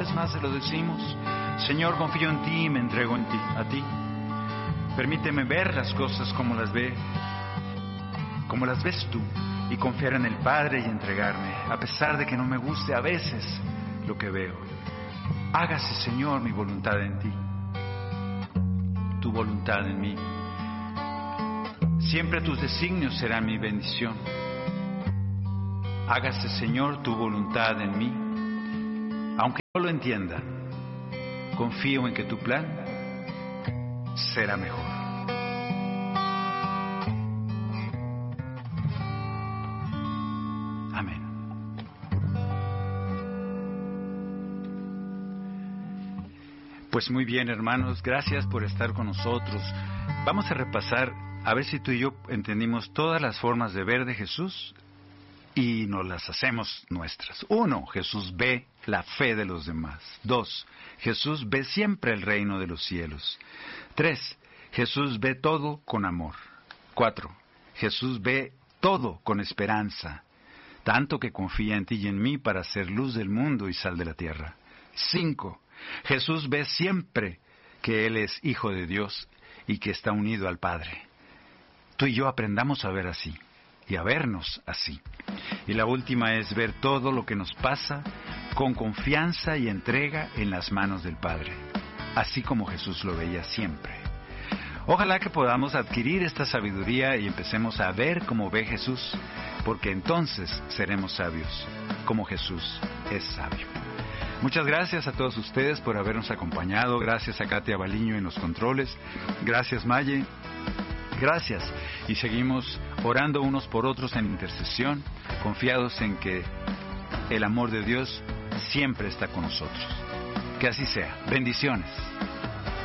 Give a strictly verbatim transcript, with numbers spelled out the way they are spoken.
vez más se lo decimos. Señor, confío en ti y me entrego en ti, a ti. Permíteme ver las cosas como las ve, como las ves tú, y confiar en el Padre y entregarme, a pesar de que no me guste a veces lo que veo. Hágase, Señor, mi voluntad en ti, tu voluntad en mí. Siempre tus designios serán mi bendición. Hágase, Señor, tu voluntad en mí. Aunque no lo entienda, confío en que tu plan será mejor. Amén. Pues muy bien, hermanos, gracias por estar con nosotros. Vamos a repasar, a ver si tú y yo entendimos todas las formas de ver de Jesús y nos las hacemos nuestras. Uno, Jesús ve la fe de los demás. Dos, Jesús ve siempre el reino de los cielos. Tres, Jesús ve todo con amor. Cuatro, Jesús ve todo con esperanza, tanto que confía en ti y en mí para ser luz del mundo y sal de la tierra. Cinco, Jesús ve siempre que Él es Hijo de Dios y que está unido al Padre. Tú y yo aprendamos a ver así y a vernos así. Y la última es ver todo lo que nos pasa con confianza y entrega en las manos del Padre, así como Jesús lo veía siempre. Ojalá que podamos adquirir esta sabiduría y empecemos a ver como ve Jesús, porque entonces seremos sabios, como Jesús es sabio. Muchas gracias a todos ustedes por habernos acompañado. Gracias a Katia Baliño en los controles. Gracias, Maye. Gracias. Y seguimos orando unos por otros en intercesión, confiados en que el amor de Dios siempre está con nosotros. Que así sea. Bendiciones.